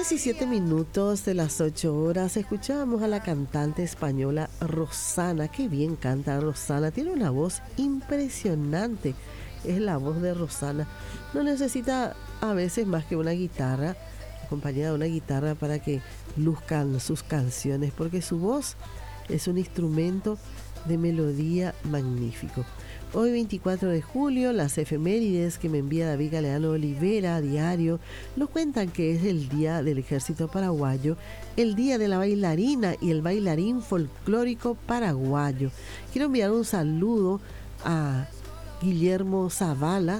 17 minutos de las 8 horas, escuchábamos a la cantante española Rosana. Qué bien canta Rosana, tiene una voz impresionante, es la voz de Rosana. No necesita a veces más que una guitarra, acompañada de una guitarra para que luzcan sus canciones, porque su voz es un instrumento de melodía magnífico. Hoy 24 de julio, las efemérides que me envía David Galeano Olivera a diario nos cuentan que es el Día del Ejército Paraguayo, el Día de la Bailarina y el Bailarín Folclórico Paraguayo. Quiero enviar un saludo a Guillermo Zavala,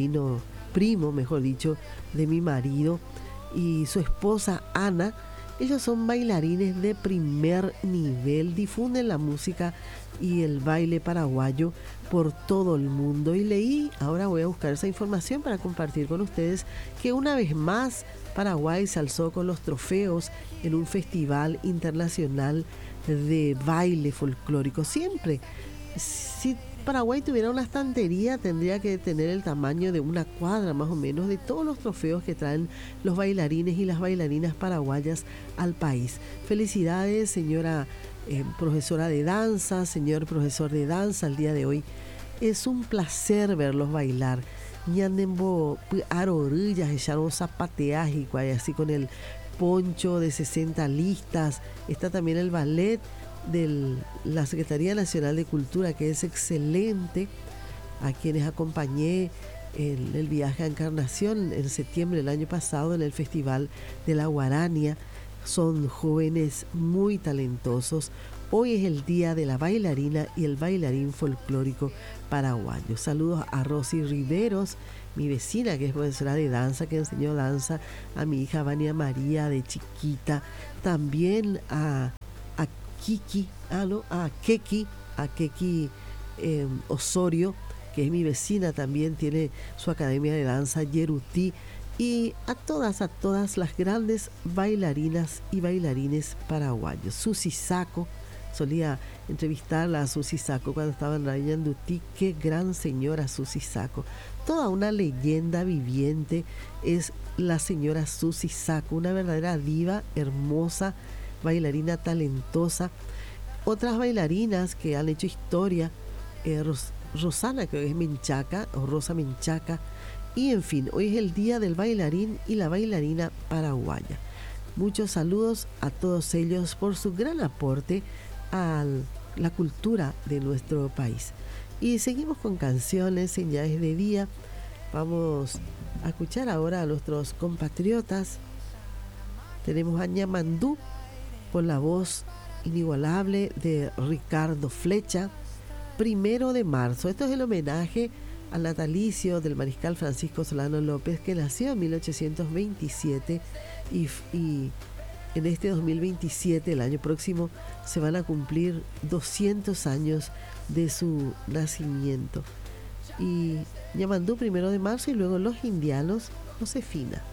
primo, mejor dicho, de mi marido, y su esposa Ana. Ellos son bailarines de primer nivel, difunden la música y el baile paraguayo por todo el mundo. Y leí, ahora voy a buscar esa información para compartir con ustedes, que una vez más Paraguay se alzó con los trofeos en un festival internacional de baile folclórico. Siempre, si Paraguay tuviera una estantería, tendría que tener el tamaño de una cuadra más o menos de todos los trofeos que traen los bailarines y las bailarinas paraguayas al país. Felicidades, señora profesora de danza, señor profesor de danza, el día de hoy. Es un placer verlos bailar. Ñandembo arorillas, echaron zapateaje, así con el poncho de 60 listas. Está también el ballet de la Secretaría Nacional de Cultura, que es excelente, a quienes acompañé en el viaje a Encarnación en septiembre del año pasado en el Festival de la Guarania. Son jóvenes muy talentosos. Hoy es el Día de la Bailarina y el Bailarín Folclórico Paraguayo. Saludos a Rosy Riveros, mi vecina, que es profesora de danza, que enseñó danza a mi hija Vania María de chiquita. También a Keki Osorio, que es mi vecina, también tiene su academia de danza Yerutí. Y a todas las grandes bailarinas y bailarines paraguayos. Susi Saco, solía entrevistarla a Susi Saco cuando estaba en Radio Yandutí. Qué gran señora Susi Saco, toda una leyenda viviente es la señora Susi Saco, una verdadera diva, hermosa, bailarina talentosa. Otras bailarinas que han hecho historia, Rosana, que es Menchaca, o Rosa Menchaca. Y en fin, hoy es el Día del Bailarín y la Bailarina Paraguaya. Muchos saludos a todos ellos por su gran aporte a la cultura de nuestro país. Y seguimos con canciones en Ya es de Día. Vamos a escuchar ahora a nuestros compatriotas. Tenemos a Ñamandú con la voz inigualable de Ricardo Flecha. 1 de marzo. Esto es el homenaje al natalicio del mariscal Francisco Solano López, que nació en 1827 y en este 2027, el año próximo, se van a cumplir 200 años de su nacimiento. Y Ñamandú 1 de marzo y luego Los Indianos, Josefina.